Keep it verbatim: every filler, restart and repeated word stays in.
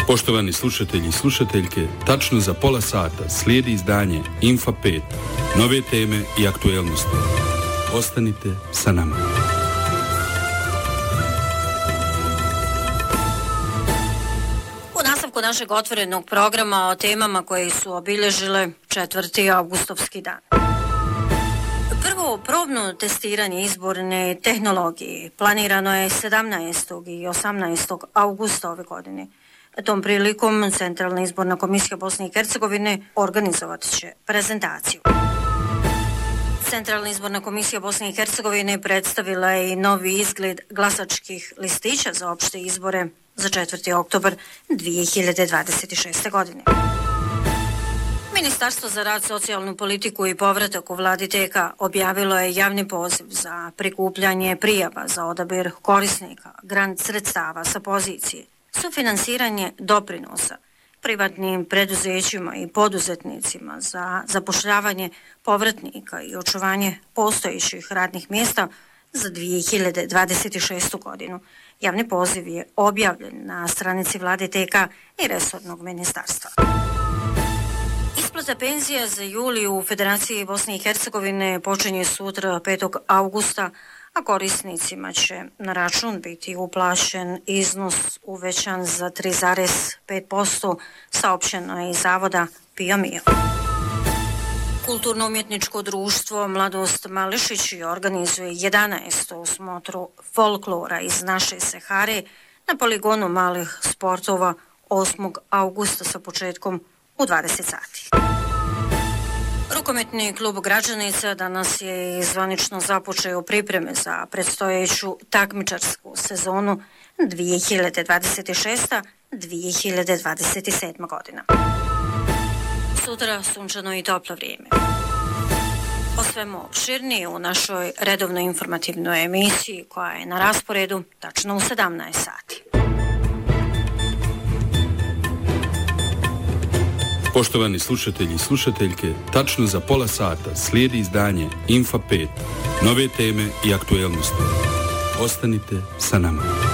Poštovani slušatelji i slušateljke, tačno za pola sata slijedi izdanje Infa pet, nove teme i aktuelnosti. Ostanite sa nama. U nastavku našeg otvorenog programa o temama koje su obilježile četvrti avgustovski dan. Prvo probno testiranje izborne tehnologije planirano je sedamnaestog i osamnaestog avgusta ove godine. Tom prilikom Centralna izborna komisija Bosne i Hercegovine organizovat će prezentaciju. Centralna izborna komisija Bosne i Hercegovine predstavila je i novi izgled glasačkih listića za opšte izbore za četvrti oktobar dvije hiljade dvadeset šeste. godine. Ministarstvo za rad, socijalnu politiku i povratak u vladi T K objavilo je javni poziv za prikupljanje prijava za odabir korisnika grant sredstava sa pozicije, sufinansiranje doprinosa privatnim preduzećima i poduzetnicima za zapošljavanje povratnika i očuvanje postojećih radnih mjesta za dvije hiljade dvadeset šestu. godinu. Javni poziv je objavljen na stranici vlade T K i resornog ministarstva. Isplata penzija za juli u Federaciji Bosne i Hercegovine počinje sutra petog avgusta, a korisnicima će na račun biti uplaćen iznos uvećan za tri zarez pet posto, saopćeno je iz zavoda Pio Mio. Kulturno-umjetničko društvo Mladost Mališić organizuje jedanaestu smotru folklora iz naše Sehare na poligonu malih sportova osmog avgusta sa početkom u dvadeset sati. Rukometni klub Građanica danas je zvanično započeo pripreme za predstojeću takmičarsku sezonu dvije hiljade dvadeset šesta dvije hiljade dvadeset sedma. godina. Sutra sunčano i toplo vrijeme. O svemu opširnije u našoj redovnoj informativnoj emisiji koja je na rasporedu tačno u sedamnaest sati. Poštovani slušatelji i slušateljke, tačno za pola sata slijedi izdanje Infa pet, nove teme i aktuelnosti. Ostanite sa nama.